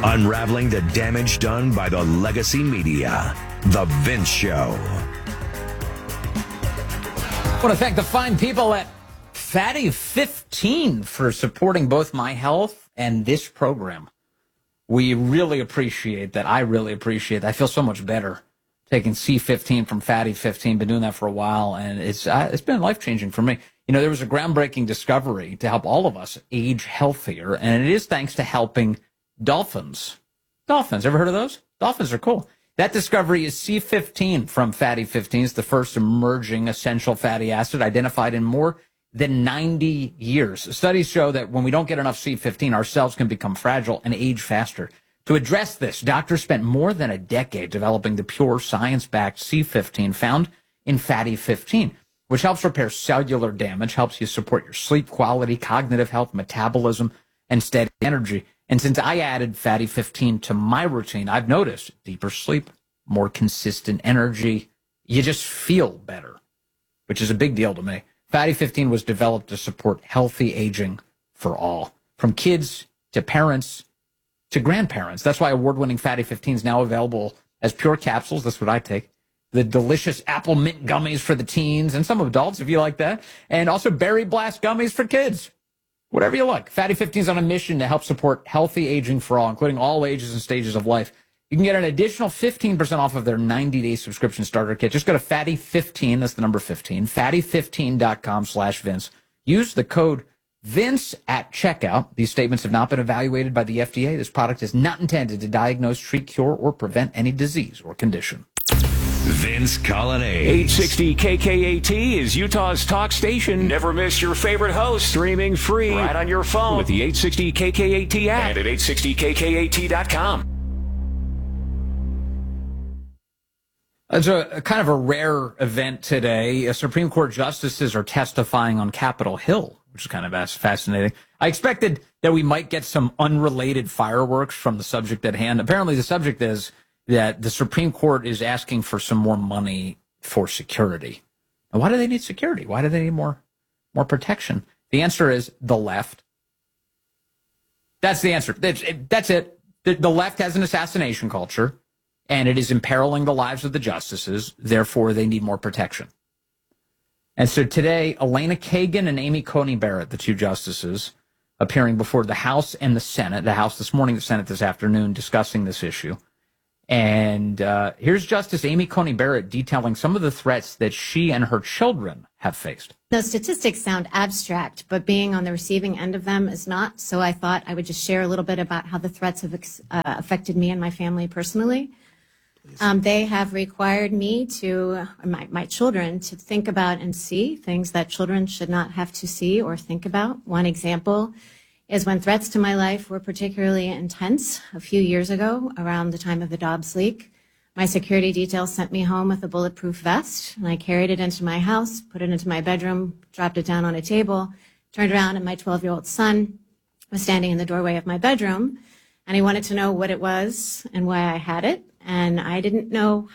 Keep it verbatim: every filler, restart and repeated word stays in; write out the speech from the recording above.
Unraveling the damage done by the legacy media. The Vince Show. I want to thank the fine people at Fatty fifteen for supporting both my health and this program. We really appreciate that. I really appreciate that. I feel so much better taking C fifteen from Fatty fifteen. Been doing that for a while, and it's uh, it's been life-changing for me. You know, there was a groundbreaking discovery to help all of us age healthier, and it is thanks to helping dolphins. Dolphins, ever heard of those? Dolphins are cool. That discovery is C fifteen from Fatty fifteen. It's the first emerging essential fatty acid identified in more than ninety years. Studies show that when we don't get enough C fifteen, our cells can become fragile and age faster. To address this, doctors spent more than a decade developing the pure science-backed C fifteen found in Fatty fifteen, which helps repair cellular damage, helps you support your sleep quality, cognitive health, metabolism, and steady energy. And since I added Fatty fifteen to my routine, I've noticed deeper sleep, more consistent energy. You just feel better, which is a big deal to me. Fatty fifteen was developed to support healthy aging for all, from kids to parents to grandparents. That's why award-winning Fatty fifteen is now available as pure capsules. That's what I take. The delicious apple mint gummies for the teens and some adults, if you like that. And also berry blast gummies for kids. Whatever you like. Fatty fifteen is on a mission to help support healthy aging for all, including all ages and stages of life. You can get an additional fifteen percent off of their ninety-day subscription starter kit. Just go to Fatty fifteen, that's the number fifteen, fatty fifteen dot com slash Vince. Use the code Vince at checkout. These statements have not been evaluated by the F D A. This product is not intended to diagnose, treat, cure, or prevent any disease or condition. Vince Colonnade. eight sixty K K A T is Utah's talk station. Never miss your favorite host. Streaming free right on your phone with the eight sixty K K A T app and at eight sixty K K A T dot com. It's a, a kind of a rare event today. Uh, Supreme Court justices are testifying on Capitol Hill, which is kind of fascinating. I expected that we might get some unrelated fireworks from the subject at hand. Apparently, the subject is that the Supreme Court is asking for some more money for security. And why do they need security? Why do they need more, more protection? The answer is the left. That's the answer. That's it. That's it. The, the left has an assassination culture, and it is imperiling the lives of the justices. Therefore, they need more protection. And so today, Elena Kagan and Amy Coney Barrett, the two justices, appearing before the House and the Senate, the House this morning, the Senate this afternoon, discussing this issue. And uh, here's Justice Amy Coney Barrett detailing some of the threats that she and her children have faced. Those statistics sound abstract, but being on the receiving end of them is not. So I thought I would just share a little bit about how the threats have uh, affected me and my family personally. Um, they have required me to, my, my children, to think about and see things that children should not have to see or think about. One example is when threats to my life were particularly intense a few years ago around the time of the Dobbs leak. My security detail sent me home with a bulletproof vest, and I carried it into my house, put it into my bedroom, dropped it down on a table, turned around, and my twelve-year-old son was standing in the doorway of my bedroom, and he wanted to know what it was and why I had it, and I didn't know